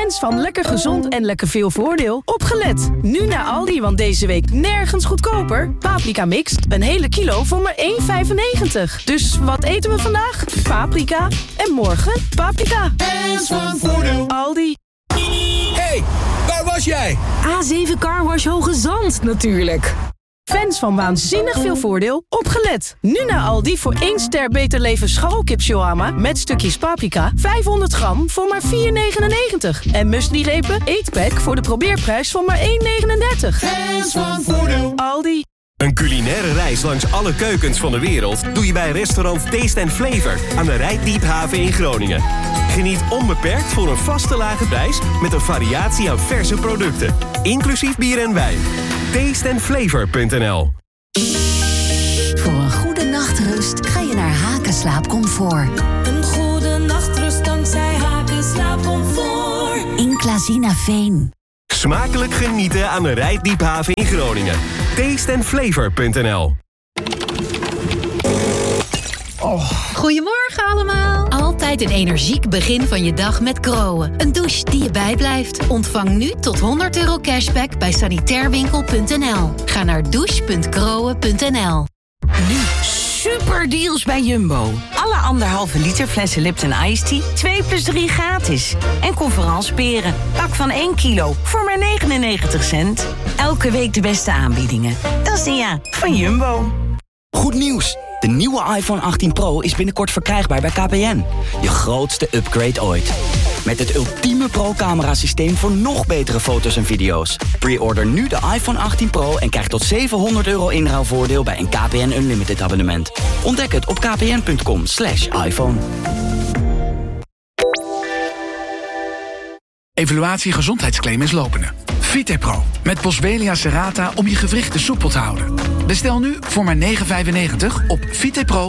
Fans van lekker gezond en lekker veel voordeel, opgelet. Nu naar Aldi, want deze week nergens goedkoper. Paprika mixed, een hele kilo voor maar €1,95. Dus wat eten we vandaag? Paprika. En morgen paprika. Fans van voordeel. Aldi. Hey, waar was jij? A7 Carwash Hoge Zand natuurlijk. Fans van waanzinnig veel voordeel, opgelet. Nu naar Aldi voor 1 ster Beter Leven scharrelkip shawarma met stukjes paprika, 500 gram voor maar €4,99. En muesli-repen eetpack voor de probeerprijs van maar €1,39. Fans van voordeel. Aldi. Een culinaire reis langs alle keukens van de wereld doe je bij restaurant Taste & Flavor aan de Rijdiephaven in Groningen. Geniet onbeperkt voor een vaste lage prijs met een variatie aan verse producten. Inclusief bier en wijn. tasteandflavor.nl. Voor een goede nachtrust ga je naar Hakenslaap Comfort. Een goede nachtrust dankzij Hakenslaap Comfort. In Klazinaveen. Smakelijk genieten aan de Rijdiephaven in Groningen. tasteandflavor.nl. Goedemorgen allemaal. Altijd een energiek begin van je dag met Groen. Een douche die je bijblijft. Ontvang nu tot €100 cashback bij sanitairwinkel.nl. Ga naar douche.groen.nl. Nu super deals bij Jumbo. Alle 1,5 liter flessen Lipton Ice Tea 2 + 3 gratis. En Conference peren. Pak van 1 kilo voor maar 99 cent. Elke week de beste aanbiedingen. Dat is de ja van Jumbo. Goed nieuws! De nieuwe iPhone 18 Pro is binnenkort verkrijgbaar bij KPN. Je grootste upgrade ooit. Met het ultieme pro-camera-systeem voor nog betere foto's en video's. Pre-order nu de iPhone 18 Pro en krijg tot €700 inruilvoordeel bij een KPN Unlimited abonnement. Ontdek het op kpn.com/iPhone. Evaluatie gezondheidsclaim is lopende. Vitepro met Boswellia serrata om je gewrichten soepel te houden. Bestel nu voor maar €9,95 op vitepro.